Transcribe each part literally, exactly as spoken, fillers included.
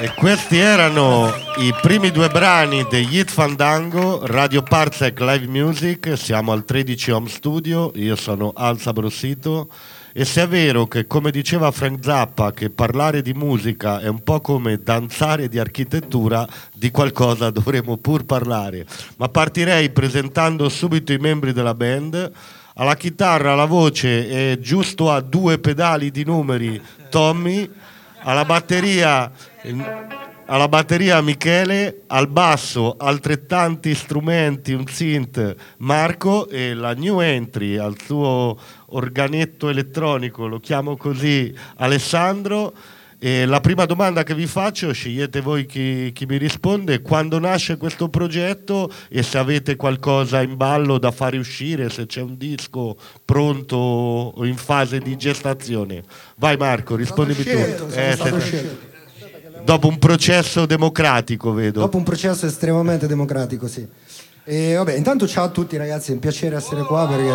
E questi erano i primi due brani degli Hit Fandango, Radio Parsec Live Music. Siamo al tredici Home Studio, io sono Al Sabrosito. E se è vero che, come diceva Frank Zappa, che parlare di musica è un po' come danzare di architettura, di qualcosa dovremo pur parlare. Ma partirei presentando subito i membri della band. Alla chitarra, alla voce è giusto a due pedali di numeri Tommy, alla batteria, alla batteria Michele, al basso altrettanti strumenti, un synth Marco, e la new entry al suo organetto elettronico, lo chiamo così, Alessandro. E la prima domanda che vi faccio, scegliete voi chi, chi mi risponde: quando nasce questo progetto e se avete qualcosa in ballo da fare uscire, se c'è un disco pronto o in fase di gestazione. Vai Marco, rispondimi tu. Eh, se... Dopo un processo democratico, vedo. Dopo un processo estremamente democratico, sì. E vabbè, intanto ciao a tutti ragazzi, è un piacere essere qua perché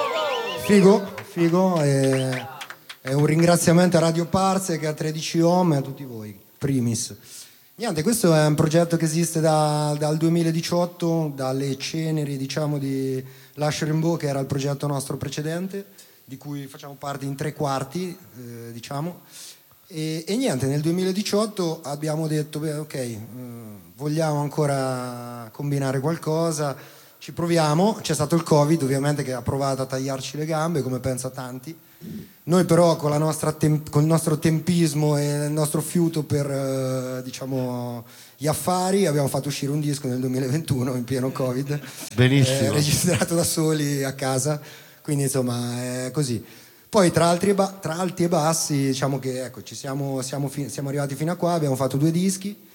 figo, figo e... È un ringraziamento a Radio Parsec, a tredici Home e a tutti voi, primis. Niente, questo è un progetto che esiste da, dal duemiladiciotto, dalle ceneri, diciamo, di Lush Rainbow, che era il progetto nostro precedente, di cui facciamo parte in tre quarti, eh, diciamo. E, e niente, nel duemiladiciotto abbiamo detto, beh, ok, eh, vogliamo ancora combinare qualcosa, ci proviamo. C'è stato il Covid, ovviamente, che ha provato a tagliarci le gambe, come pensa tanti. Noi però con, la nostra tem- con il nostro tempismo e il nostro fiuto per eh, diciamo gli affari abbiamo fatto uscire un disco nel duemilaventuno in pieno Covid. Benissimo. Eh, registrato da soli a casa, quindi insomma è così. Poi tra, altri e ba- tra alti e bassi diciamo che ecco, ci siamo, siamo, fi- siamo arrivati fino a qua, abbiamo fatto due dischi